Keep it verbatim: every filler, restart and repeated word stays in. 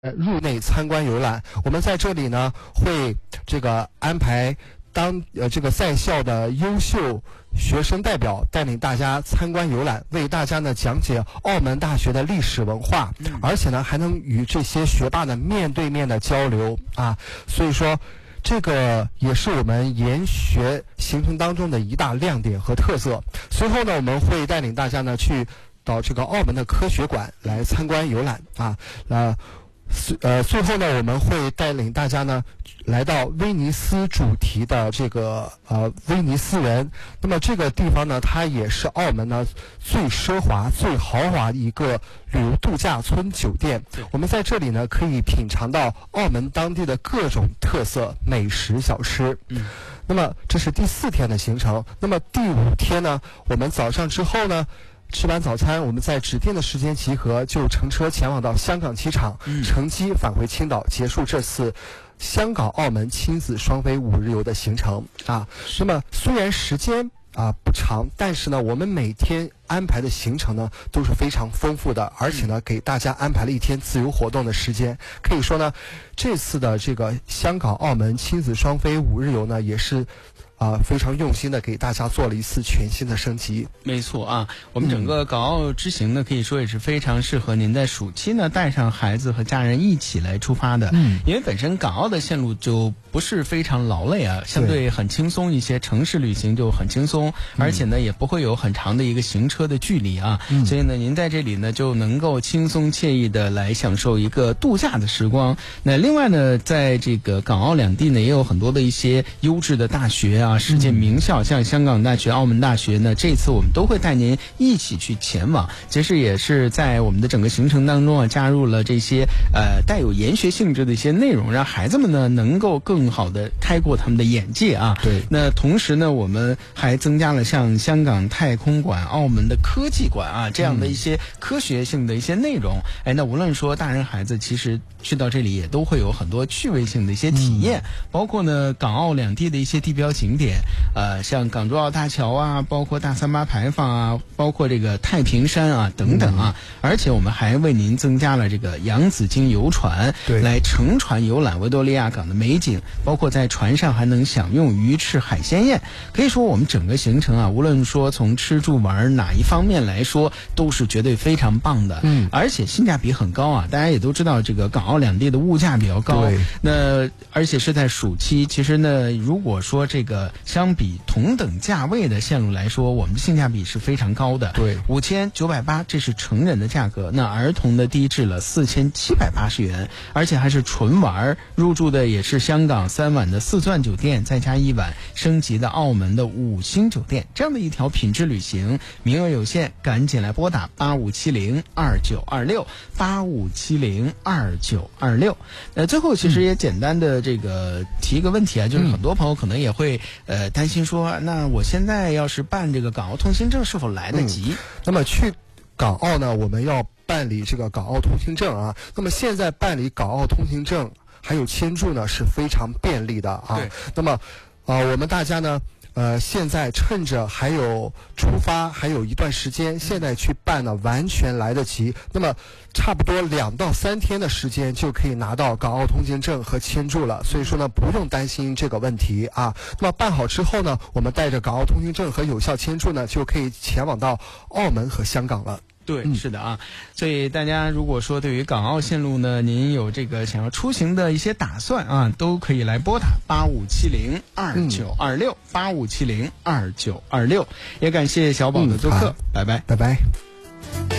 呃入内参观游览。我们在这里呢会这个安排当呃这个在校的优秀学生代表带领大家参观游览，为大家呢讲解澳门大学的历史文化，嗯、而且呢还能与这些学霸呢面对面的交流啊，所以说这个也是我们研学行程当中的一大亮点和特色。随后呢我们会带领大家呢去到这个澳门的科学馆来参观游览啊，呃呃，最后呢，我们会带领大家呢来到威尼斯主题的这个呃威尼斯人。那么这个地方呢，它也是澳门呢最奢华、最豪华的一个旅游度假村酒店。我们在这里呢，可以品尝到澳门当地的各种特色美食小吃。嗯，那么这是第四天的行程。那么第五天呢，我们早上之后呢，吃完早餐，我们在指定的时间集合，就乘车前往到香港机场，嗯、乘机返回青岛，结束这次香港澳门亲子双飞五日游的行程啊。那么虽然时间啊不长，但是呢，我们每天安排的行程呢都是非常丰富的，而且呢给大家安排了一天自由活动的时间。可以说呢，这次的这个香港澳门亲子双飞五日游呢，也是啊、呃，非常用心的给大家做了一次全新的升级。 没错啊，我们整个港澳之行呢，可以说也是非常适合您在暑期呢带上孩子和家人一起来出发的。嗯，因为本身港澳的线路就不是非常劳累啊，相对很轻松一些，城市旅行就很轻松，而且呢也不会有很长的一个行车的距离啊，嗯、所以呢您在这里呢就能够轻松惬意的来享受一个度假的时光。那另外呢，在这个港澳两地呢也有很多的一些优质的大学啊。世界名校，像香港大学、澳门大学呢，这次我们都会带您一起去前往。其实也是在我们的整个行程当中啊，加入了这些呃带有研学性质的一些内容，让孩子们呢能够更好的开阔他们的眼界啊。 对。 那同时呢，我们还增加了像香港太空馆、澳门的科技馆啊这样的一些科学性的一些内容。嗯、哎，那无论说大人孩子，其实去到这里也都会有很多趣味性的一些体验，嗯、包括呢港澳两地的一些地标景点。点呃，像港珠澳大桥啊，包括大三巴牌坊啊，包括这个太平山啊等等啊，嗯、而且我们还为您增加了这个洋紫荆游船， 对， 来乘船游览维多利亚港的美景，包括在船上还能享用鱼翅海鲜宴。可以说我们整个行程啊，无论说从吃住玩哪一方面来说，都是绝对非常棒的，嗯，而且性价比很高啊。大家也都知道，这个港澳两地的物价比较高， 对， 那而且是在暑期，其实呢，如果说这个相比同等价位的线路来说，我们的性价比是非常高的。 对， 五千九百八，这是成人的价格，那儿童的低至了四千七百八十元，而且还是纯玩，入住的也是香港三晚的四钻酒店，再加一晚升级的澳门的五星酒店，这样的一条品质旅行，名额有限，赶紧来拨打八五七零二九二六八五七零二九二六。呃，最后其实也简单的这个提一个问题啊，嗯、就是很多朋友可能也会。呃，担心说，那我现在要是办这个港澳通行证是否来得及？ 嗯、那么去港澳呢，我们要办理这个港澳通行证啊。那么现在办理港澳通行证还有签注呢是非常便利的啊。 对。 那么，呃，我们大家呢。呃，现在趁着还有出发还有一段时间，现在去办呢，完全来得及。那么，差不多两到三天的时间就可以拿到港澳通行证和签注了。所以说呢，不用担心这个问题啊。那么办好之后呢，我们带着港澳通行证和有效签注呢，就可以前往到澳门和香港了。 对，嗯、是的啊，所以大家如果说对于港澳线路呢，您有这个想要出行的一些打算啊，都可以来拨打八五七零二九二六八五七零二九二六，也感谢小宝的做客， 嗯、 拜拜， 拜拜。